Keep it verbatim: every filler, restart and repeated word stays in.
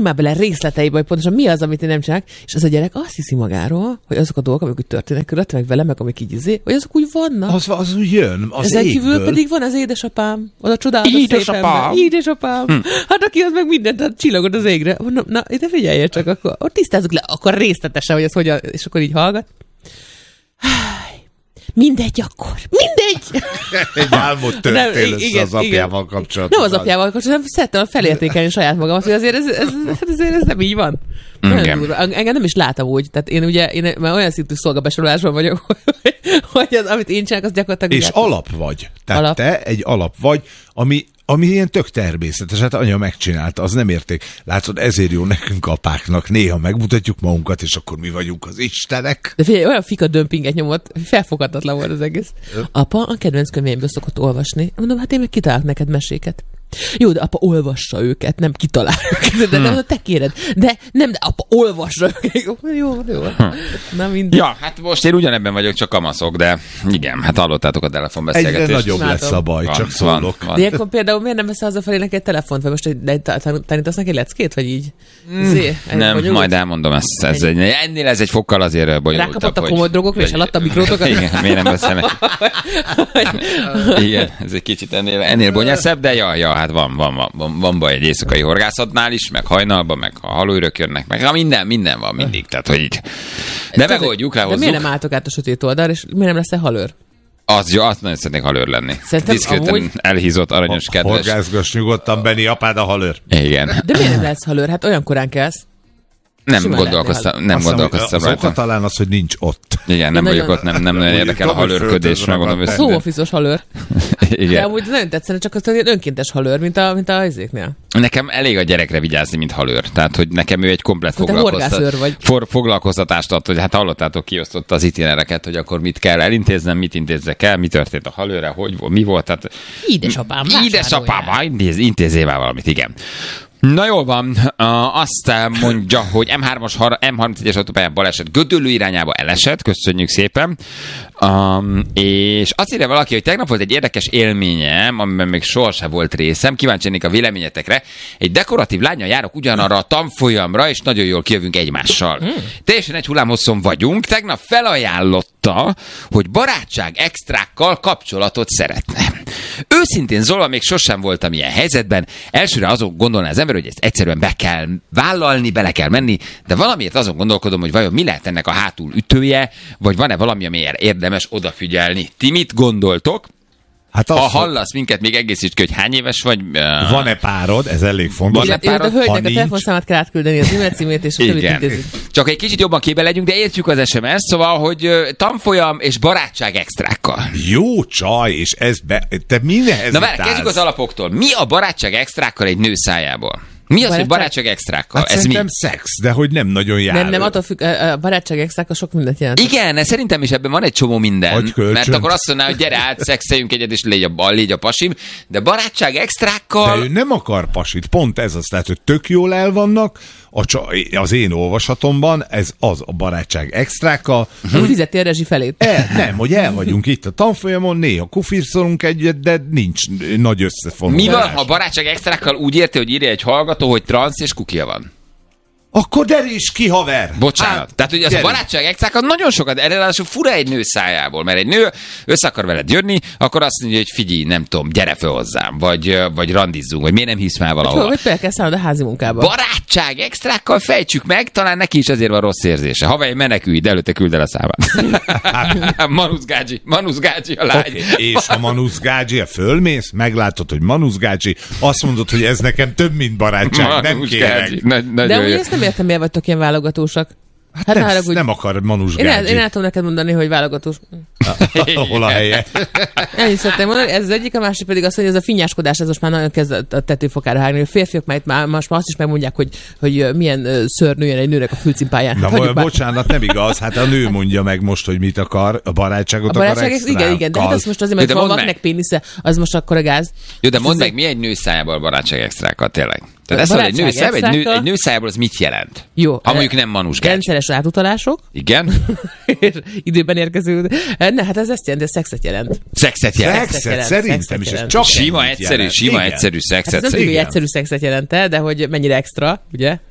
menjünk már bele részleteibe, hogy pontosan mi az, amit én nem csinálok, és az a gyerek azt hiszi magáról, hogy azok a dolgok, amik úgy történnek körülötte, meg vele, meg amik így izé, hogy azok úgy vannak. Az, az úgy jön, az ezen égből. kívül pedig van az édesapám, az a csodálatos Édesapám. szép ember. Édesapám. Hm. Hát aki az meg mindent, hát csillagod az égre. Mondom, na, ide figyelj csak, akkor, akkor tisztázzuk le, akkor részletesen, hogy ez hogyan, és akkor így hallgat. Mindegy akkor. Mindegy! Egy álmod törtél össze az apjával kapcsolatban. Nem az apjával kapcsolatban, szerettem felértékelni saját magamat, hogy azért ez, ez, ez, ez, ez nem így van. Engem nem is látom úgy. Tehát én ugye én már olyan szintű szolgabesorolásban vagyok, hogy, hogy az, amit én csinálok, az gyakorlatilag... És alap vagy. Tehát alap. te egy alap vagy, ami, ami ilyen tök természetes. Hát anya megcsinálta, az nem érték. Látod, ezért jó nekünk apáknak. Néha megmutatjuk magunkat, és akkor mi vagyunk az istenek. De figyelj, olyan fika dömpinget nyomott, felfoghatatlan volt az egész. Apa a kedvenc könyveimből szokott olvasni. Mondom, hát én meg kitalálok neked meséket. Jó, de apa olvassa őket, nem kitalál őket, de nem, te kéred. De nem, de apa olvassa őket. Jó, jó, jó. Na mindegy. Ja, hát most én ugyanebben vagyok, csak kamaszok, de igen, hát hallottátok a telefonbeszélgetést. Egyre nagyobb Látom. lesz a baj, Van, csak szólok. van, van. De ilyenkor például miért nem veszel hazafelé neki egy telefont, vagy most egy, tanítasz neki egy leckét, vagy így? Zé, Nem, bonyolult? majd elmondom ezt. Ez egy, ennél ez egy fokkal azért bonyolultabb. Rákapott a komoly drogokra, és eladta a mikrótokat? Igen, miért nem beszélnek? Igen, ez egy kicsit ennél, ennél bonyolultabb, de ja, ja, hát van, van, van. Van, van baj egy éjszakai horgászatnál is, meg hajnalban, meg ha halóürök jönnek, meg ha minden, minden van mindig, tehát hogy így. De megoldjuk, lehozzuk. De miért nem álltok át a sötét oldalra, és miért nem lesz-e halőr? Az jó, azt nagyon szeretnék halőr lenni. Szerintem Diszkréten amúgy... elhízott, aranyos, kedves. Horgászgass nyugodtan, Benni, apád a halőr. Igen. De miért nem lesz halőr? Hát olyan korán kelsz. Nem Simán gondolkoztam, nem Azt gondolkoztam az oka rajta. talán az, hogy nincs ott. Igen, nem Én vagyok nagyon- ott, nem, nem nagyon érdekel a halőrködés, megmondom Home Home őszintén. office-os halőr. De Igen. amúgy nagyon tetszene, csak az olyan önkéntes halőr, mint a, mint a helyzéknél. Nekem elég a gyerekre vigyázni, mint halőr. Tehát, hogy nekem ő egy komplet Te horgászőr vagy. For, foglalkoztatást ad, hogy hát hallottátok, kiosztotta az itinereket, hogy akkor mit kell elintéznem, mit intézzek el, mi történt a halőrre, hogy volt, mi volt. Tehát, Édesapám, édesapám, intéz, intézzél már valamit, igen. Na jól van, uh, azt mondja, hogy em hármas, em harmincegyes autópályán baleset Gödöllő irányába elesett, köszönjük szépen. Um, és azt írja valaki, hogy tegnap volt egy érdekes élményem, amiben még sohasem volt részem, kíváncsi lennék a véleményetekre. Egy dekoratív lánnyal járok ugyanarra a tanfolyamra, és nagyon jól kijövünk egymással. Mm. Teljesen egy hullámhosszon vagyunk, tegnap felajánlotta, hogy barátság extrákkal kapcsolatot szeretne. Őszintén Zola, még sosem voltam ilyen helyzetben, elsőre azon gondolná az ember, hogy ezt egyszerűen be kell vállalni, bele kell menni, de valamiért azon gondolkodom, hogy vajon mi lehet ennek a hátul ütője, vagy van-e valami, amiért érdemes odafigyelni. Ti mit gondoltok? Hát Ha az, hallasz minket, még egészítsd ki, hogy hány éves vagy. van-e párod? Ez elég fontos. Van-e Jó, de a Ha hölgynek a nincs- telefonszámát kell átküldeni, az e-mail címét, és a többit Igen. intézik. Csak egy kicsit jobban képbe legyünk, de értjük az es em es, szóval, hogy ö, tanfolyam és barátság extrákkal. Jó csaj, és ez be... Te mi nehezítálsz? Na várj, kezdjük az alapoktól. Mi a barátság extrákkal egy nő szájából? Mi az, hogy Barátság- barátság extrákkal? Hát Ez mi? szerintem szex, de hogy nem nagyon jár. Nem, nem, attól függ, a barátság extrákkal sok mindent jelent. Igen, szerintem is ebben van egy csomó minden. Hogy kölcsön. Mert akkor azt mondaná, hogy gyere át, szexeljünk egyet, és légy a, légy a pasim. De barátság extrákkal... De ő nem akar pasit, pont ez az, tehát, hogy tök jól el vannak, a csa, az én olvasatomban, ez az a barátság extrákkal. Hogy fizeti a rezsi felét. El, nem, hogy el vagyunk itt a tanfolyamon, néha kufirszolunk egyet, de nincs nagy összefonódás. Mi van, ha barátság extrákkal úgy érti, hogy írja egy hallgató, hogy transz és kukia van? Akkor deríts ki, haver! Bocsánat. Hát, Tehát, hogy az gyere. a barátság extrákat nagyon sokat, erre ráadásul fura egy nő szájából, mert egy nő össze akar veled jönni, akkor azt mondja, hogy figyelj, nem tudom, gyere fel hozzám, vagy, vagy randizzunk, vagy miért nem hisz már Jó, valahol. hogy például kell szállnod a házi munkába. Barátság extrákkal fejtsük meg, talán neki is azért van rossz érzése. Haver, menekülj, de előtte küld el a számát. Manusz Gágyi, Manusz Gágyi a lány. Okay. És ha Manusz Gágyi, fölmész, meglátod, hogy Manusz Gágyi, azt mondod, hogy ez nekem több, mint barátság, nem Manusz kérek. Gágyi. Nagy, De nagyon amúgy jó. ezt nem értem, miért vagytok ilyen válogatósak. Hát Hát nem, ne haragudj. nem akar Manusz Én el, Gágyi. én el tudom neked mondani, hogy válogatós. Hol a helye? Ennyit szeretném mondani, ez az egyik, a másik pedig az, hogy ez a finnyáskodás, ez most már nagyon kezd a tetőfokára hágni. A férfiak már, itt már, most már azt is megmondják, hogy, hogy milyen ö, szőr nőjen egy nőnek a fülcimpáján. Na, Hát, hagyjuk már. bocsánat, nem igaz, hát a nő mondja meg most, hogy mit akar, a barátságot A akar barátság, extrákkal. igen, igen, de hát azt most azért, Jó, mert de van mondd vaknek meg. pénisze, az most akkor a gáz. Jó, de Ez mondd az meg, egy- mi egy nő szájából barátság extrákkal, tényleg? Tehát A ezt mondod, egy nő, barátság szájából, egy, nő, extrákkal- egy nő szájából az mit jelent? Jó. Ha mondjuk nem Manus Gágyi. Rendszeres átutalások, Igen? és időben érkező. Ne, hát ez ezt jelenti, ez szexet jelent. Szexet jelent. Szexet, jelent, szerintem szexet is, ez jelent. csak Sima, ennyit egyszerű, jelent. sima, Igen. egyszerű Hát ez szexet. nem tudjuk, hogy igen. egyszerű szexet jelent, de hogy mennyire extra, ugye?